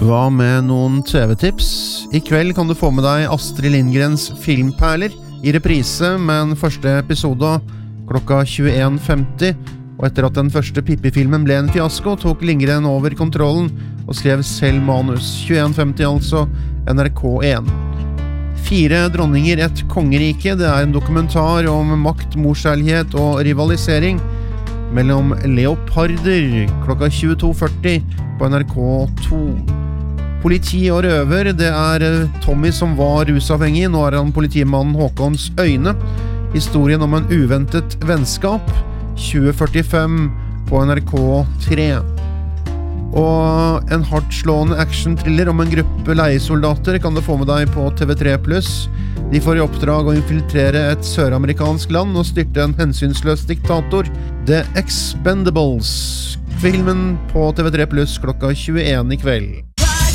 Hva med noen TV-tips? I kveld kan du få med deg Astrid Lindgrens Filmperler i reprise med en første episode klokka 21:50, og etter at den første Pippi-filmen ble en fiasko, tok Lindgren over kontrollen og skrev selv manus. 21:50 altså, NRK1. 4 dronninger, et kongerike. Det en dokumentar om makt, morskjærlighet og rivalisering mellom leoparder klokka 22:40 på NRK2. Politi og røver, det Tommy som var rusavhengig, nå han politimannen Håkons øyne. Historien om en uventet vennskap, 2045 på NRK3. Og en hardtslående action-thriller om en gruppe leiesoldater kan du få med deg på TV3+. De får i oppdrag å infiltrere et søramerikansk land og styrte en hensynsløs diktator. The Expendables. Filmen på TV3+, klokka 21 i kveld.